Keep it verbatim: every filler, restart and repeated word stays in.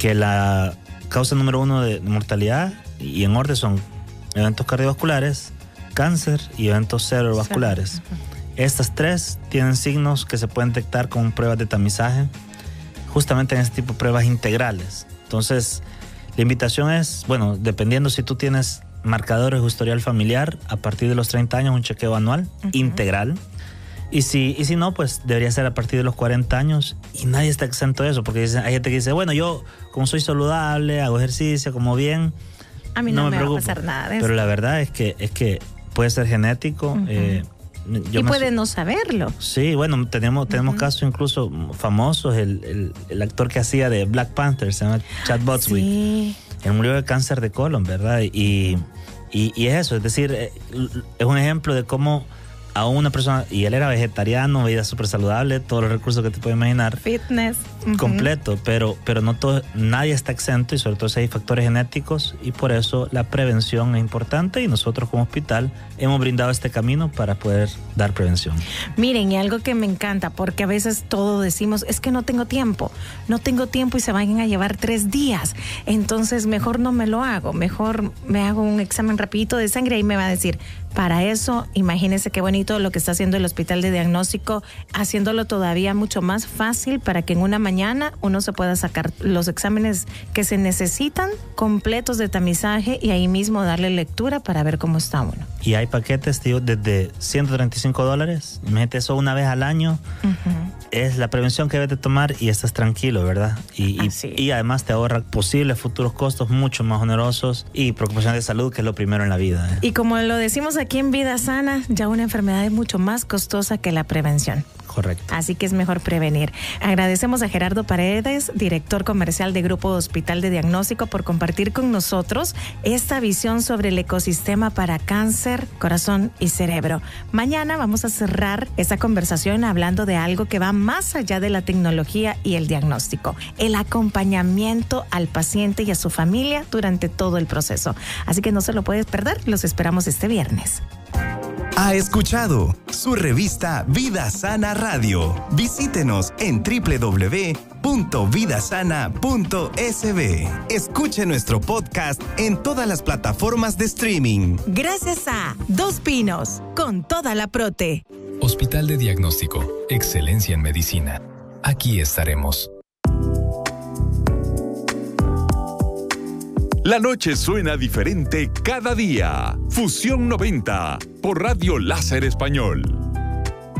que la causa número uno de mortalidad, y en orden, son eventos cardiovasculares, cáncer y eventos cerebrovasculares. Uh-huh. Estas tres tienen signos que se pueden detectar con pruebas de tamizaje, justamente en este tipo de pruebas integrales. Entonces, la invitación es, bueno, dependiendo si tú tienes marcadores o historial familiar, a partir de los treinta años un chequeo anual, uh-huh, integral. Y si, y si no, pues debería ser a partir de los cuarenta años, y nadie está exento de eso, porque dice, hay gente que dice, bueno, yo como soy saludable, hago ejercicio, como bien, a mí no, no me, me va a pasar nada de eso. Pero la verdad es que, es que puede ser genético. Uh-huh. eh, Yo y puede su- no saberlo. Sí, bueno, tenemos, tenemos uh-huh. casos incluso famosos. El, el, el actor que hacía de Black Panther, se llama Chad Boswick. Sí. Él murió de cáncer de colon, ¿verdad? Y, y, y es eso, es decir, es un ejemplo de cómo a una persona, y él era vegetariano, vida súper saludable, todos los recursos que te puedes imaginar. Fitness. Uh-huh. Completo, pero, pero no todo, nadie está exento, y sobre todo si hay factores genéticos, y por eso la prevención es importante, y nosotros como hospital hemos brindado este camino para poder dar prevención. Miren, y algo que me encanta, porque a veces todos decimos, es que no tengo tiempo, no tengo tiempo y se vayan a llevar tres días, entonces mejor no me lo hago, mejor me hago un examen rapidito de sangre y me va a decir, para eso, imagínense qué bonito lo que está haciendo el Hospital de Diagnóstico, haciéndolo todavía mucho más fácil para que en una mañana uno se pueda sacar los exámenes que se necesitan, completos de tamizaje, y ahí mismo darle lectura para ver cómo está uno. Y hay paquetes, tío, desde ciento treinta y cinco dólares, imagínate eso una vez al año, uh-huh, es la prevención que debes de tomar y estás tranquilo, ¿verdad? Y, y, y además te ahorra posibles futuros costos mucho más onerosos y preocupaciones de salud, que es lo primero en la vida, ¿eh? Y como lo decimos aquí en Vida Sana, ya una enfermedad es mucho más costosa que la prevención. Correcto. Así que es mejor prevenir. Agradecemos a Gerardo Paredes, director comercial de Grupo Hospital de Diagnóstico, por compartir con nosotros esta visión sobre el ecosistema para cáncer, corazón y cerebro. Mañana vamos a cerrar esta conversación hablando de algo que va más allá de la tecnología y el diagnóstico, el acompañamiento al paciente y a su familia durante todo el proceso. Así que no se lo puedes perder, los esperamos este viernes. Ha escuchado su revista Vida Sana Radio. Visítenos en doble u doble u doble u punto vida sana punto s b. Escuche nuestro podcast en todas las plataformas de streaming. Gracias a Dos Pinos, con toda la prote. Hospital de Diagnóstico, excelencia en medicina. Aquí estaremos. La noche suena diferente cada día. Fusión noventa por Radio Láser Español.